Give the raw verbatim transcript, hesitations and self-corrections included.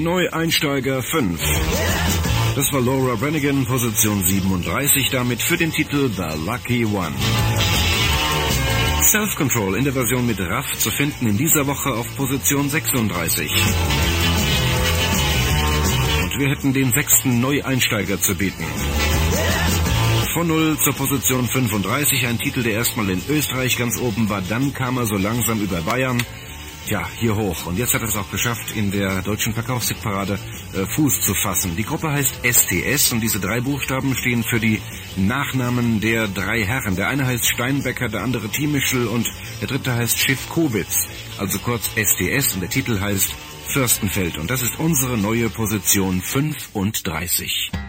Neueinsteiger fünf. Das war Laura Branigan, Position siebenunddreißig, damit für den Titel The Lucky One. Self-Control in der Version mit Raff zu finden in dieser Woche auf Position sechsunddreißig. Und wir hätten den sechsten Neueinsteiger zu bieten. Von null zur Position fünfunddreißig, ein Titel, der erstmal in Österreich ganz oben war, dann kam er so langsam über Bayern. Tja, hier hoch. Und jetzt hat er es auch geschafft, in der deutschen Verkaufshitparade äh, Fuß zu fassen. Die Gruppe heißt S T S und diese drei Buchstaben stehen für die Nachnamen der drei Herren. Der eine heißt Steinbecker, der andere Thiemischl und der dritte heißt Schiff-Kobitz. Also kurz S T S und der Titel heißt Fürstenfeld. Und das ist unsere neue Position fünfunddreißig.